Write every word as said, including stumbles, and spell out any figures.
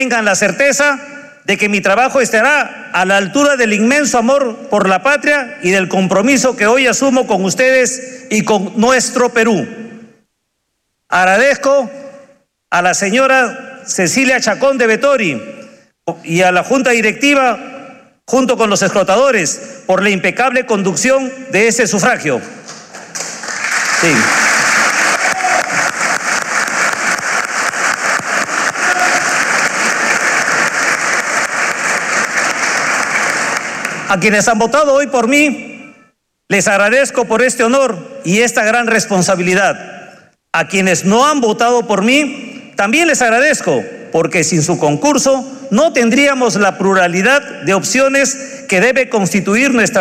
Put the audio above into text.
tengan la certeza de que mi trabajo estará a la altura del inmenso amor por la patria y del compromiso que hoy asumo con ustedes y con nuestro Perú. Agradezco a la señora Cecilia Chacón de Vettori y a la Junta Directiva, junto con los explotadores, por la impecable conducción de ese sufragio. Sí. A quienes han votado hoy por mí, les agradezco por este honor y esta gran responsabilidad. A quienes no han votado por mí, también les agradezco, porque sin su concurso no tendríamos la pluralidad de opciones que debe constituir nuestra